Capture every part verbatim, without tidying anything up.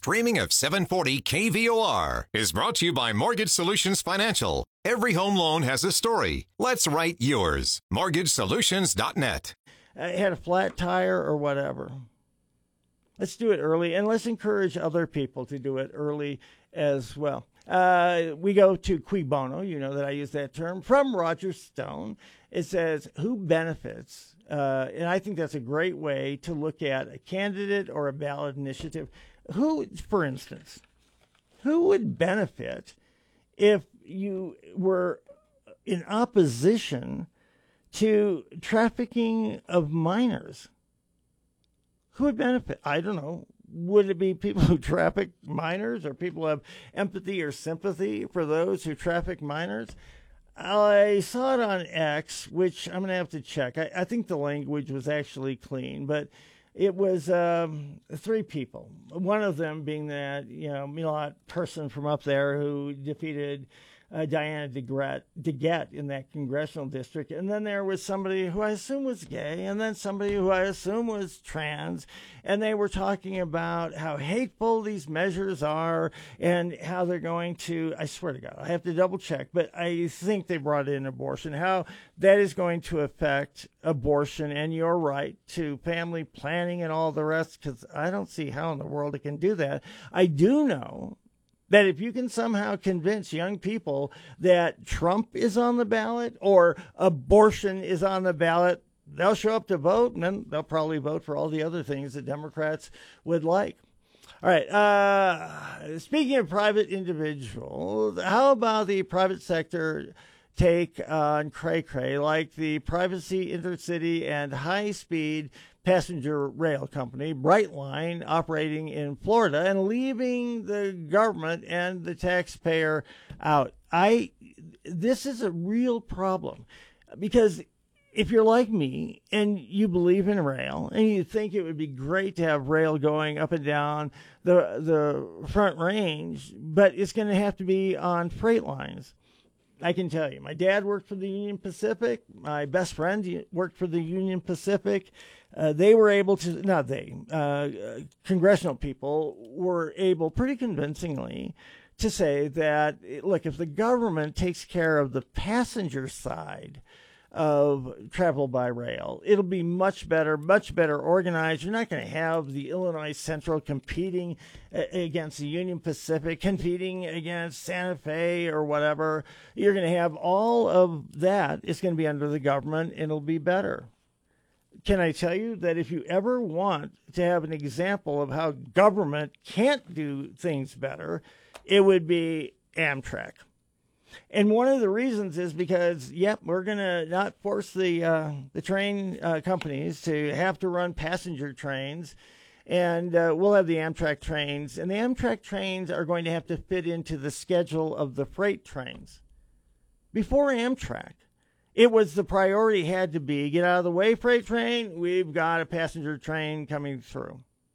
streaming of seven forty K V O R is brought to you by Mortgage Solutions Financial. Every home loan has a story. Let's write yours. mortgage solutions dot net. I had a flat tire or whatever. Let's do it early, and let's encourage other people to do it early as well. Uh, we go to cui bono. You know that I use that term. From Roger Stone, it says, who benefits? Uh, and I think that's a great way to look at a candidate or a ballot initiative. Who, for instance, who would benefit if you were in opposition to trafficking of minors? Who would benefit? I don't know. Would it be people who traffic minors, or people who have empathy or sympathy for those who traffic minors? I saw it on X, which I'm going to have to check. I, I think the language was actually clean, but it was um, three people. One of them being that, you know, Milot person from up there who defeated Uh, Diana DeGette, DeGette in that congressional district. And then there was somebody who I assume was gay, and then somebody who I assume was trans. And they were talking about how hateful these measures are and how they're going to, I swear to God, I have to double check, but I think they brought in abortion, how that is going to affect abortion and your right to family planning and all the rest, because I don't see how in the world it can do that. I do know that if you can somehow convince young people that Trump is on the ballot or abortion is on the ballot, they'll show up to vote, and then they'll probably vote for all the other things that Democrats would like. All right. Uh, speaking of private individuals, how about the private sector take on cray-cray, like the Privacy Intercity and High-Speed Passenger Rail Company, Brightline, operating in Florida and leaving the government and the taxpayer out? I, this is a real problem, because if you're like me and you believe in rail and you think it would be great to have rail going up and down the the Front Range, but it's going to have to be on freight lines. I can tell you, my dad worked for the Union Pacific. My best friend worked for the Union Pacific. Uh, they were able to, not they, uh, congressional people were able pretty convincingly to say that, look, if the government takes care of the passenger side of travel by rail, it'll be much better, much better organized. You're not going to have the Illinois Central competing against the Union Pacific, competing against Santa Fe or whatever. You're going to have all of that. It's going to be under the government, and it'll be better. Can I tell you that if you ever want to have an example of how government can't do things better, it would be Amtrak. And one of the reasons is because, yep, we're going to not force the uh, the train uh, companies to have to run passenger trains, and uh, we'll have the Amtrak trains. And the Amtrak trains are going to have to fit into the schedule of the freight trains. Before Amtrak, it was the priority had to be, get out of the way, freight train, we've got a passenger train coming through.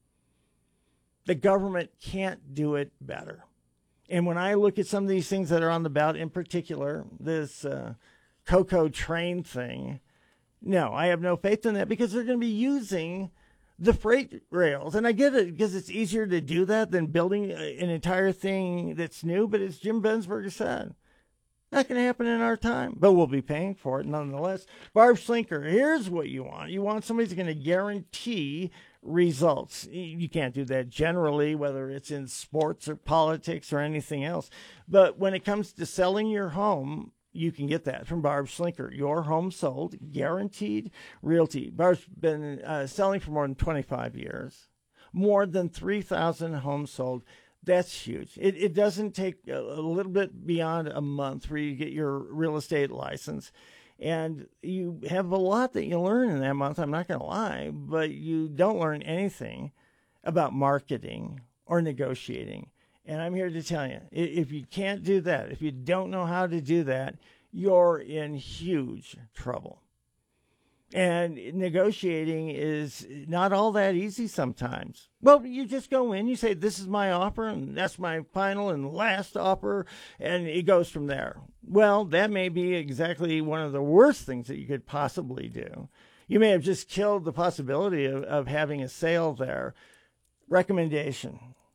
The government can't do it better. And when I look at some of these things that are on the ballot, in particular, this uh, COCO train thing, no, I have no faith in that, because they're going to be using the freight rails. And I get it, because it's easier to do that than building an entire thing that's new. But as Jim Bensberger said, not going to happen in our time, but we'll be paying for it nonetheless. Barb Schlinker, here's what you want. You want somebody who's going to guarantee results. You can't do that generally, whether it's in sports or politics or anything else. But when it comes to selling your home, you can get that from Barb Schlinker. Your home sold, guaranteed realty. Barb's been uh, selling for more than twenty-five years. More than three thousand homes sold. That's huge. It, it doesn't take a, a little bit beyond a month for you to get your real estate license. And you have a lot that you learn in that month, I'm not going to lie, but you don't learn anything about marketing or negotiating. And I'm here to tell you, if you can't do that, if you don't know how to do that, you're in huge trouble. And negotiating is not all that easy sometimes. Well, you just go in, you say, this is my offer, and that's my final and last offer, and it goes from there. Well, that may be exactly one of the worst things that you could possibly do. You may have just killed the possibility of, of having a sale there. Recommendation.